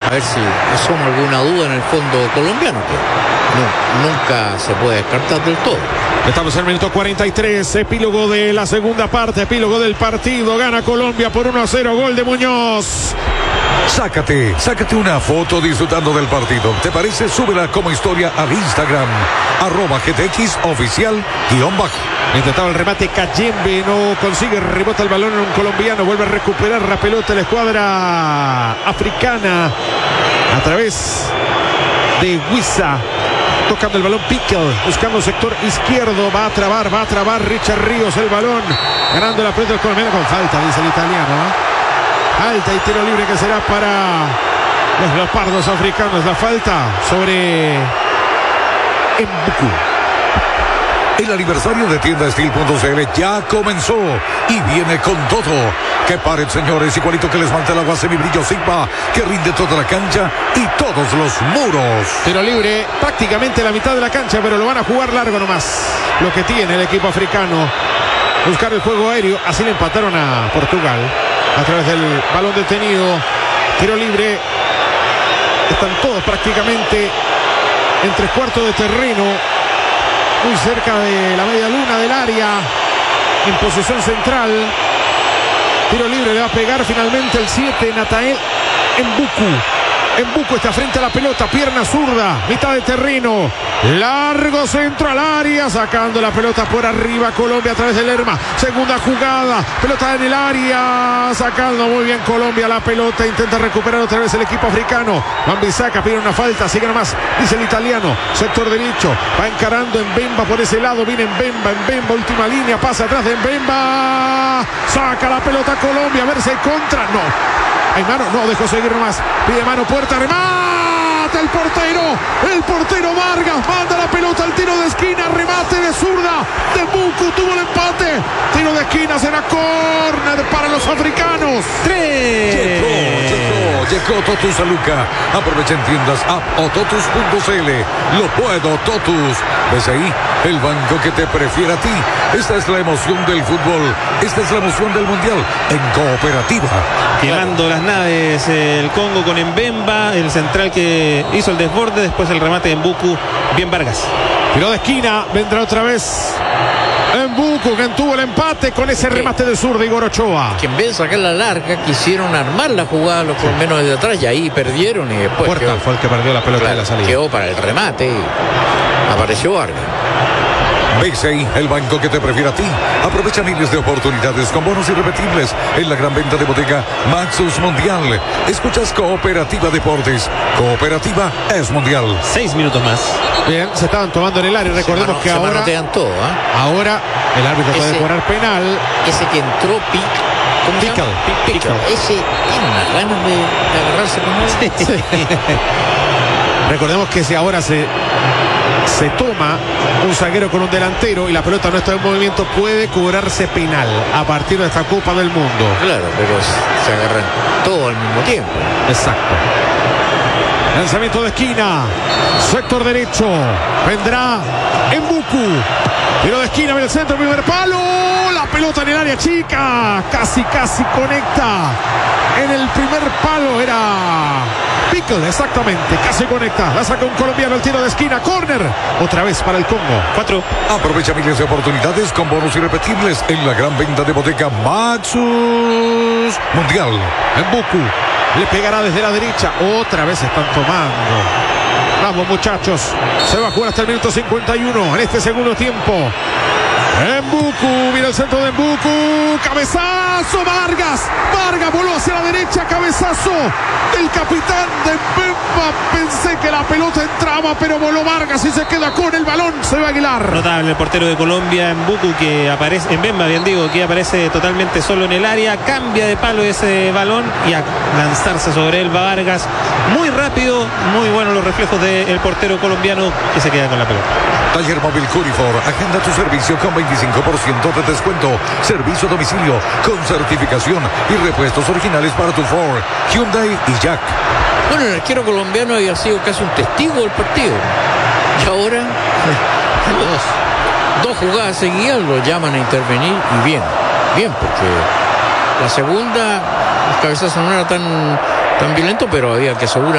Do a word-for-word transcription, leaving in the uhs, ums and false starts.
A ver si asoma alguna duda en el fondo colombiano, que no, nunca se puede descartar del todo. Estamos en el minuto cuarenta y tres, epílogo de la segunda parte, epílogo del partido. Gana Colombia por uno a cero, gol de Muñoz. Sácate, sácate una foto disfrutando del partido. ¿Te parece? Súbela como historia al Instagram, arroba G T X oficial guión bajo. Intentaba el remate Cayembe, no consigue, rebota el balón en un colombiano, vuelve a recuperar la pelota la escuadra africana a través de Huiza. Tocando el balón Pickle, buscando sector izquierdo, va a trabar, va a trabar Richard Ríos el balón, ganando la pelota del colombiano con falta, dice el italiano, ¿eh? Falta y tiro libre que será para los leopardos africanos. La falta sobre Mbuku. El aniversario de tienda steel punto c l ya comenzó y viene con todo. Que paren, señores, igualito que les falta el agua semibrillo Sigma, que rinde toda la cancha y todos los muros. Tiro libre, prácticamente la mitad de la cancha, pero lo van a jugar largo nomás. Lo que tiene el equipo africano, buscar el juego aéreo. Así le empataron a Portugal a través del balón detenido. Tiro libre. Están todos prácticamente en tres cuartos de terreno, muy cerca de la media luna del área, en posición central. Tiro libre, le va a pegar finalmente el siete, Natael Mbuku. Mbuku está frente a la pelota, pierna zurda, mitad de terreno, largo centro al área, sacando la pelota por arriba Colombia a través de Lerma. Segunda jugada, pelota en el área, sacando muy bien Colombia la pelota, intenta recuperar otra vez el equipo africano. Wan-Bissaka pide una falta, sigue nomás, dice el italiano, sector derecho, va encarando en Mbemba por ese lado, viene Mbemba, Mbemba, última línea, pasa atrás de Mbemba, saca la pelota Colombia, a ver si hay contra, no. Hay mano, no, dejó seguir nomás. Pide mano, puerta, remata el portero. El portero Vargas manda la pelota al tiro de esquina. Remate de zurda de Mbuku, tuvo el empate. Tiro de esquina, será córner para los africanos. ¡Tres! Llegó, llegó, llegó Totus a Luca. Aprovecha en tiendas app o totus punto c l. Lo puedo, Totus. ¿Ves ahí? El banco que te prefiere a ti. Esta es la emoción del fútbol. Esta es la emoción del mundial en cooperativa. Quemando las naves el Congo con Mbemba, el central que hizo el desborde, después el remate de Mbuku, bien Vargas. Tiro de esquina, vendrá otra vez Mbuku, quien tuvo el empate con ese remate de zurda, Igor Ochoa. Que en vez de sacar la larga, quisieron armar la jugada los colombianos desde atrás y ahí perdieron y después Puerta quedó, fue el que perdió la pelota, claro, de la salida. Quedó para el remate y apareció Vargas. ¿Ves ahí? El banco que te prefiere a ti. Aprovecha miles de oportunidades con bonos irrepetibles en la gran venta de bodega Maxus Mundial. Escuchas Cooperativa Deportes. Cooperativa es mundial. Seis minutos más. Bien, se estaban tomando en el área. Recordemos mano, que se ahora manotean todo, ¿eh? Ahora el árbitro Ese, puede cobrar penal. Ese que entró Pic, ¿cómo Pickle, se llama? Pickle. Ese tiene unas ganas de, de agarrarse con él. Sí. Recordemos que si ahora se se toma un zaguero con un delantero y la pelota no está en movimiento, puede cobrarse penal a partir de esta Copa del Mundo. Claro, pero se agarran todo al mismo tiempo. Exacto. Lanzamiento de esquina, sector derecho, vendrá Mbuku. Tiro de esquina, en el centro, primer palo, la pelota en el área chica, casi casi conecta. En el primer palo era Pickle, exactamente, casi conecta. La saca un colombiano, el tiro de esquina, córner. Otra vez para el Congo. Cuatro. Aprovecha miles de oportunidades con bonos irrepetibles en la gran venta de bodega Maxus Mundial. Mbuku le pegará desde la derecha. Otra vez están tomando. Vamos, muchachos. Se va a jugar hasta el minuto cincuenta y uno en este segundo tiempo. Mbuku, mira el centro de Mbuku, cabezazo, Vargas, Vargas voló hacia la derecha, cabezazo del capitán de Mbemba, pensé que la pelota entraba, pero voló Vargas y se queda con el balón, se va Aguilar. Notable el portero de Colombia, Mbuku, que aparece, en Mbemba, bien digo, que aparece totalmente solo en el área, cambia de palo ese balón y a lanzarse sobre él va Vargas, muy rápido, muy buenos los reflejos del portero colombiano que se queda con la pelota. Taller Móvil Curifor, agenda tu servicio con veinticinco por ciento de descuento, servicio a domicilio con certificación y repuestos originales para tu Ford, Hyundai y Jack. Bueno, el arquero colombiano había sido casi un testigo del partido y ahora dos, dos jugadas seguidas lo llaman a intervenir y bien, bien, porque la segunda el cabezazo no era tan, tan violento, pero había que asegurar